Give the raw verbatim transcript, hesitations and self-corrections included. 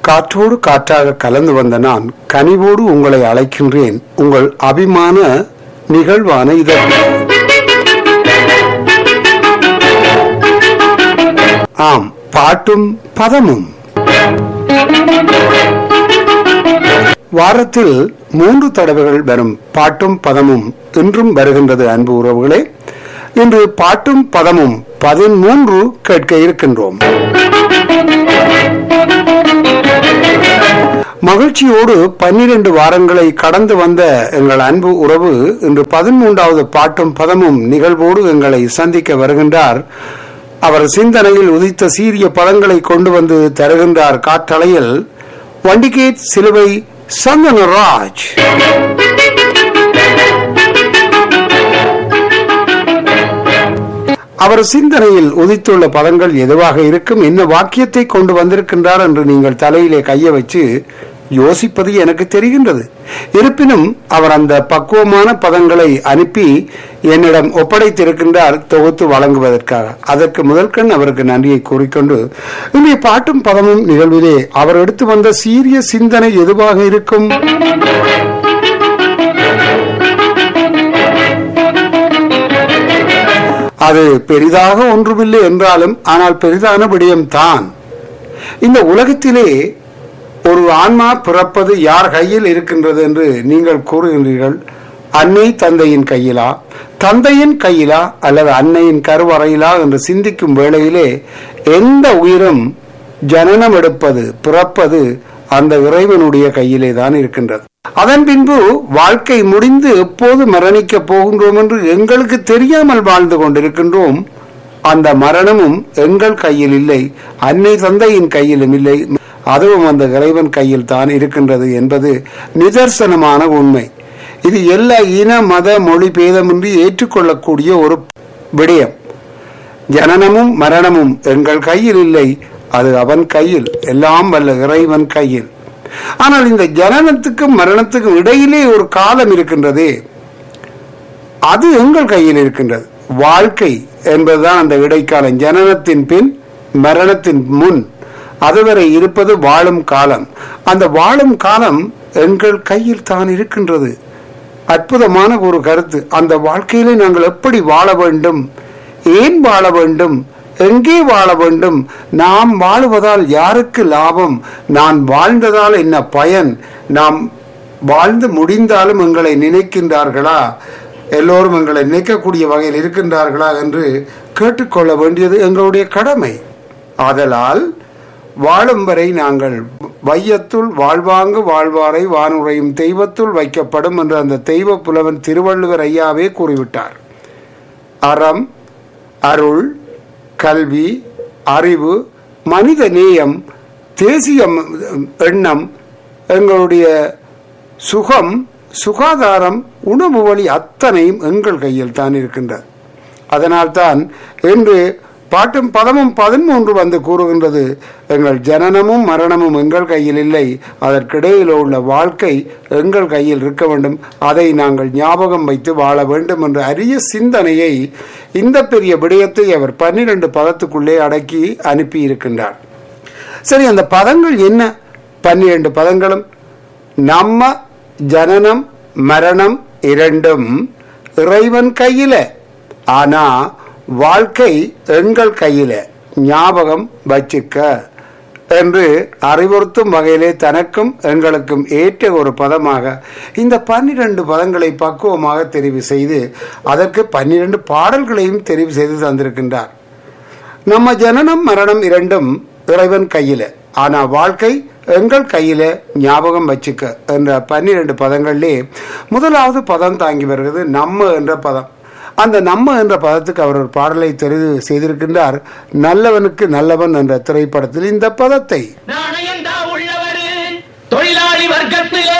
காற்றோடு காற்றாக கலந்து வந்த நான் கனிவோடு உங்களை அழைக்கின்றேன். உங்கள் அபிமான நிகழ்வான இதற்கு ஆம், பாட்டும் பதமும். வாரத்தில் மூன்று தடவைகள் வரும் பாட்டும் பதமும் இன்றும் வருகின்றது. அன்பு உறவுகளே, இன்று பாட்டும் பதமும் பதிமூன்று கேட்க இருக்கின்றோம். மகிழ்ச்சியோடு பன்னிரண்டு வாரங்களை கடந்து வந்த எங்கள் அன்பு உறவு இன்று பதிமூன்றாவது பாட்டும் பதமும் நிகழ்வோடு எங்களை சந்திக்க வருகின்றார். அவர் சிந்தனையில் உதித்த சீரிய பதங்களை கொண்டு வந்து தருகின்றார். காற்றலையில் வண்டிகேட் சிலுவை சந்தனராஜ். அவர் சிந்தனையில் உதித்துள்ள பதங்கள் எதுவாக இருக்கும், என்ன வாக்கியத்தை கொண்டு வந்திருக்கின்றார் என்று நீங்கள் தலையிலே கையை வச்சு யோசிப்பது எனக்கு தெரிகின்றது. இருப்பினும் அவர் அந்த பக்குவமான பதங்களை அனுப்பி என்னிடம் ஒப்படைத்திருக்கின்றார் தொகுத்து வழங்குவதற்காக. அதற்கு முதற்கண் அவருக்கு நன்றியை கூறிக்கொண்டு இன்றைய பாட்டும் பதமும் நிகழ்விலே அவர் எடுத்து வந்த சீரிய சிந்தனை எதுவாக இருக்கும்? அது பெரிதாக ஒன்றுமில்லை என்றாலும் ஆனால் பெரிதான விடயம் தான். இந்த உலகத்திலே ஒரு ஆன்மா பிறப்பது யார் கையில் இருக்கின்றது என்று நீங்கள் கூறுகின்றீர்கள். அன்னை தந்தையின் கையிலா, தந்தையின் கையிலா, அல்லது அன்னையின் கருவறையிலா என்று சிந்திக்கும் வேளையிலே எந்த உயிரும் ஜனனம் எடுப்பது பிறப்பது அந்த இறைவனுடைய கையிலே தான் இருக்கின்றது. அதன் பின்பு வாழ்க்கை முடிந்து எப்போது மரணிக்க போகின்றோம் என்று எங்களுக்கு தெரியாமல் வாழ்ந்து கொண்டிருக்கின்றோம். அந்த மரணமும் எங்கள் கையில் இல்லை, அன்னை தந்தையின் கையிலும் இல்லை, அதுவும் அந்த இறைவன் கையில் தான் இருக்கின்றது என்பது நிதர்சனமான உண்மை. இது எல்லா இன மத மொழி பேதமின்றி ஏற்றுக்கொள்ளக்கூடிய ஒரு விடயம். ஜனனமும் மரணமும் எங்கள் கையில் இல்லை, அது அவன் கையில், எல்லாம் வல்ல இறைவன் கையில். ஆனால் இந்த ஜனனத்துக்கும் மரணத்துக்கும் இடையிலே ஒரு காலம் இருக்கின்றதே, அது எங்கள் கையில் இருக்கின்றது. வாழ்க்கை என்பதுதான் அந்த இடைக்காலம். ஜனனத்தின் பின் மரணத்தின் முன் அதுவரை இருப்பது வாழும் காலம். அந்த வாழும் காலம் எங்கள் கையில் தான் இருக்கின்றது. அற்புதமான ஒரு கருத்து. அந்த வாழ்க்கையிலே நாங்கள் எப்படி வாழ வேண்டும், ஏன் வாழ வேண்டும், எங்கே வாழ வேண்டும், நாம் வாழுவதால் யாருக்கு லாபம், நான் வாழ்ந்ததால் என்ன பயன், நாம் வாழ்ந்து முடிந்தாலும் எங்களை நினைக்கின்றார்களா, எல்லோரும் எங்களை நினைக்கக்கூடிய வகையில் இருக்கின்றார்களா என்று கேட்டுக்கொள்ள வேண்டியது எங்களுடைய கடமை. ஆதலால் வாழும் வரை நாங்கள் வையத்துள் வாழ்வாங்கு வாழ்வாரை வானுரையும் தெய்வத்துள் வைக்கப்படும் என்று அந்த தெய்வ புலவன் திருவள்ளுவர் ஐயாவே கூறிவிட்டார். அறம், அருள், கல்வி, அறிவு, மனித நேயம், தேசிய எண்ணம், எங்களுடைய சுகம், சுகாதாரம், உணவு வழி அத்தனையும் எங்கள் கையில் தான் இருக்கின்றது. அதனால்தான் இன்று பாட்டும் பதமும் பதிமூன்று வந்து கூறுகின்றது, எங்கள் ஜனனமும் மரணமும் எங்கள் கையில் இல்லை, அதற்கிடையில் உள்ள வாழ்க்கை எங்கள் கையில் இருக்க வேண்டும், அதை நாங்கள் ஞாபகம் வைத்து வாழ வேண்டும் என்ற அரிய சிந்தனையை, இந்த பெரிய விடயத்தை அவர் பன்னிரண்டு பதத்துக்குள்ளே அடக்கி அனுப்பி இருக்கின்றார். சரி, அந்த பதங்கள் என்ன? பன்னிரண்டு பதங்களும் நம்ம ஜனனம் மரணம் இரண்டும் இறைவன் கையில, ஆனா வாழ்க்கை எங்கள் கையில, ஞாபகம் வச்சுக்க என்று அறிவுறுத்தும் வகையிலே தனக்கும் எங்களுக்கும் ஏற்ற ஒரு பதமாக இந்த பன்னிரண்டு பதங்களை பக்குவமாக தெரிவு செய்து அதற்கு பன்னிரண்டு பாடல்களையும் தெரிவு செய்து தந்திருக்கின்றார். நம்ம ஜனனம் மரணம் இரண்டும் இறைவன் கையில, ஆனா வாழ்க்கை எங்கள் கையில, ஞாபகம் வச்சுக்க என்ற பன்னிரண்டு பதங்களிலே முதலாவது பதம் தாங்கி வருகிறது நம்ம என்ற பதம். அந்த நம்ம என்ற பதத்துக்கு அவர் ஒரு பாடலை தெரிவு செய்திருக்கின்றார். நல்லவனுக்கு நல்லவன் என்ற திரைப்படத்தில் இந்த பதத்தை தொழிலாளி வர்க்கத்திலே